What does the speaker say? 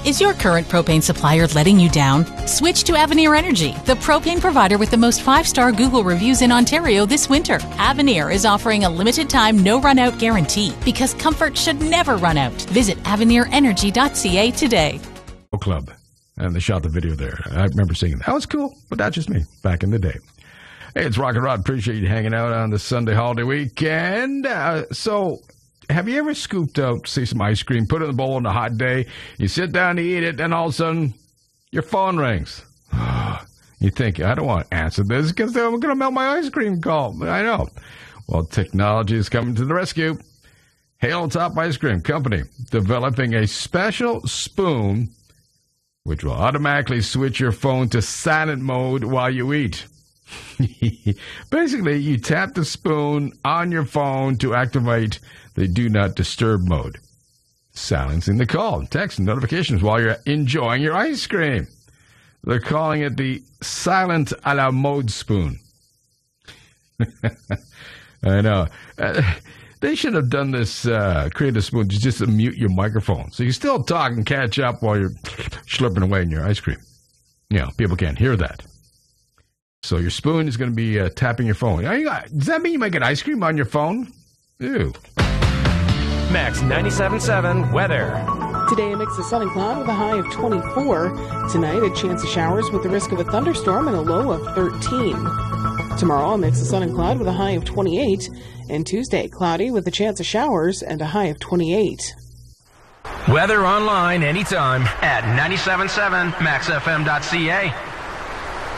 Is your current propane supplier letting you down? Switch to Avenir Energy, the propane provider with the most 5-star Google reviews in Ontario this winter. Avenir is offering a limited-time no-run-out guarantee because comfort should never run out. Visit AvenirEnergy.ca today. Club, and they shot the video there. I remember seeing that. That was cool, but that's just me back in the day. Hey, it's Rock and Rod. Appreciate you hanging out on the Sunday holiday weekend. So, have you ever scooped out, say, some ice cream, put it in the bowl on a hot day, you sit down to eat it, and all of a sudden, your phone rings. You think, I don't want to answer this because I'm going to melt my ice cream call. I know. Well, technology is coming to the rescue. Hilltop Ice Cream Company developing a special spoon which will automatically switch your phone to silent mode while you eat. Basically, you tap the spoon on your phone to activate the Do Not Disturb mode, silencing the call, text, and notifications while you're enjoying your ice cream. They're calling it the Silent a la Mode Spoon. I know. They should have done this, create a spoon just to mute your microphone. So you still talk and catch up while you're slurping away in your ice cream. You know, people can't hear that. So your spoon is going to be tapping your phone. Does that mean you might get ice cream on your phone? Ew. Max 97.7 weather. Today, a mix of sun and cloud with a high of 24. Tonight, a chance of showers with the risk of a thunderstorm and a low of 13. Tomorrow, a mix of sun and cloud with a high of 28. And Tuesday, cloudy with a chance of showers and a high of 28. Weather online anytime at 97.7maxfm.ca.